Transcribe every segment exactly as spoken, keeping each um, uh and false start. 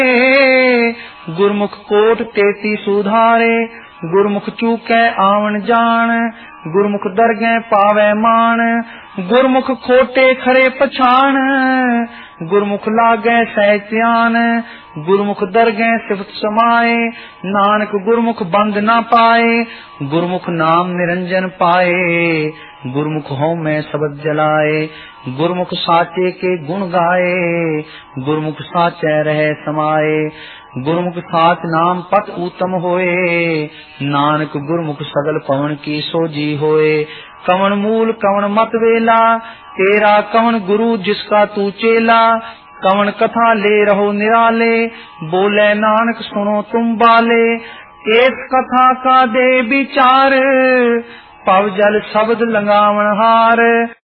गुरमुख coat तेती सुधारे, गुरमुख चूकै आवन जान, गुरमुख दरगह पावै मान, गुरमुख खोटे खरे पछाण, गुरमुख लागै सहज ध्यान, गुरमुख दरगह सिफत समाए, नानक गुरमुख बंद ना पाए, गुरमुख नाम निरंजन पाए, गुरमुख हों में शब्द जलाए, गुरमुख साचे के गुण गाए, गुरमुख साचे रहे समाए, गुरमुख साच नाम पत उत्तम होए, नानक गुरमुख सगल पवन की सोजी होए। कवन मूल कवन मत वेला, तेरा कवन गुरु जिसका तू चेला, कवन कथा ले रहो निराले, बोले नानक सुनो तुम बाले, एक कथा का दे विचार, पव जल शब्द लंगावन हार।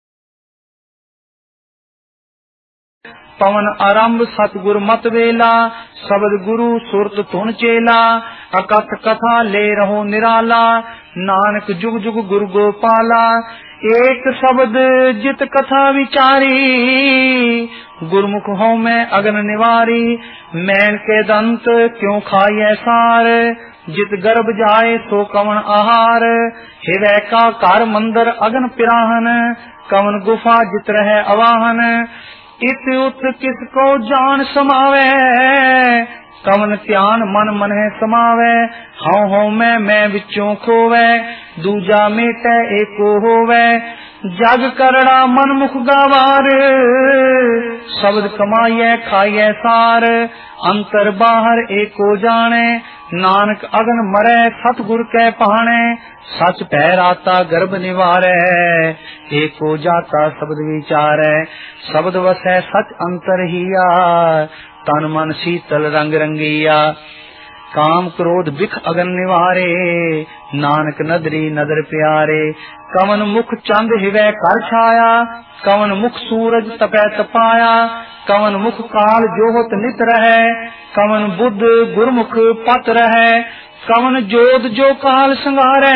पवन आरंभ सतगुर मत वेला, शब्द गुरु सुरत तुन चेला, अकथ कथा ले रहो निराला, नानक जुग जुग गुरु गोपाला। एक शब्द जित कथा विचारी, गुरमुख हों मैं अगन निवारी, मैन के दंत क्यों खाए सार, जित गर्भ जाए सो कवन आहार, हिवै का कार मंदर अगन पिराहन, कवन गुफा जित रहे अवाहन, इत उत किसको जान समावे, कवन ध्यान मन मन है समावे, हाँ हो मैं मैं विचों खोवे, दूजा मेटे एको होवे, जग करड़ा मन मुख गवार, शब्द कमाइए खाइए सार, अंतर बाहर एको जाने, नानक अगन मरे सतगुर कै पाने, सच पैराता गर्भ निवारै, एको जाता शब्द विचारै, शब्द वसै सच अंतर हिया, तन मन शीतल रंग रंगिया, काम क्रोध बिख अगन निवारे, नानक नदरी नदर प्यारे, कवन मुख चंद हिवै कर छाया, कवन मुख सूरज तपै तपाया, कवन मुख काल जोहत नित रहे, कवन बुद्ध गुरमुख पत रहे, कवन जोत जो काल संगारै,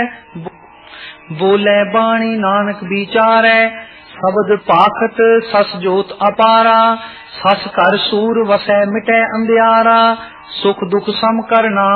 बोले बाणी नानक विचारै, शब्द पाखत सस जोत अपारा, सस कर सूर वसै मिटै अंधियारा, सुख दुख सम कर नाम